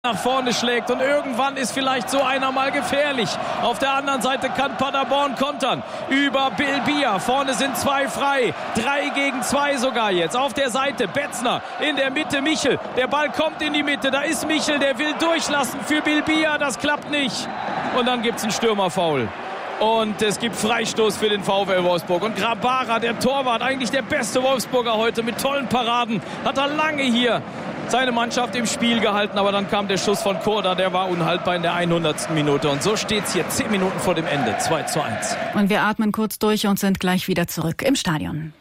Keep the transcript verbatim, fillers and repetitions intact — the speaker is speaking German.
nach vorne schlägt und irgendwann ist vielleicht so einer mal gefährlich. Auf der anderen Seite kann Paderborn kontern über Bilbia. Vorne sind zwei frei, drei gegen zwei sogar jetzt. Auf der Seite Betzner, in der Mitte Michel. Der Ball kommt in die Mitte, da ist Michel, der will durchlassen für Bilbia, das klappt nicht. Und dann gibt es einen Stürmerfoul. Und es gibt Freistoß für den VfL Wolfsburg. Und Grabara, der Torwart, eigentlich der beste Wolfsburger heute mit tollen Paraden, hat er lange hier seine Mannschaft im Spiel gehalten, aber dann kam der Schuss von Korda, der war unhaltbar in der hundertsten Minute. Und so steht es hier zehn Minuten vor dem Ende, zwei zu eins. Und wir atmen kurz durch und sind gleich wieder zurück im Stadion.